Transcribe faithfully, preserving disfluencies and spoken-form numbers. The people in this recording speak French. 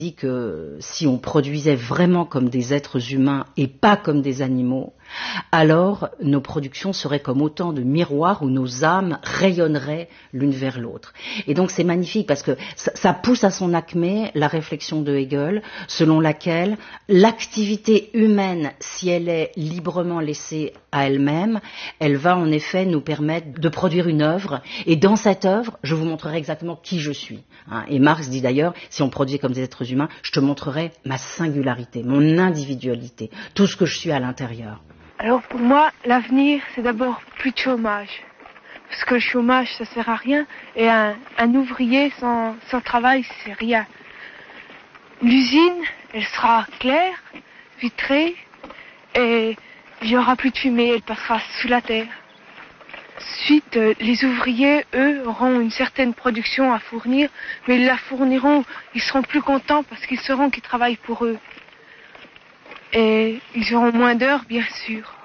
dit que si on produisait vraiment comme des êtres humains et pas comme des animaux, alors nos productions seraient comme autant de miroirs où nos âmes rayonneraient l'une vers l'autre. Et donc c'est magnifique parce que ça, ça pousse à son acmé la réflexion de Hegel, selon laquelle l'activité humaine, si elle est librement laissée à elle-même, elle va en effet nous permettre de produire une œuvre. Et dans cette œuvre, je vous montrerai exactement qui je suis. Hein. Et Marx dit d'ailleurs, si on produit comme des êtres humains, je te montrerai ma singularité, mon individualité, tout ce que je suis à l'intérieur. Alors pour moi, l'avenir, c'est d'abord plus de chômage. Parce que le chômage, ça sert à rien. Et un, un ouvrier sans, sans travail, c'est rien. L'usine, elle sera claire, vitrée, et il n'y aura plus de fumée, elle passera sous la terre. Ensuite, les ouvriers, eux, auront une certaine production à fournir, mais ils la fourniront, ils seront plus contents parce qu'ils sauront qu'ils travaillent pour eux. Et ils auront moins d'heures, bien sûr.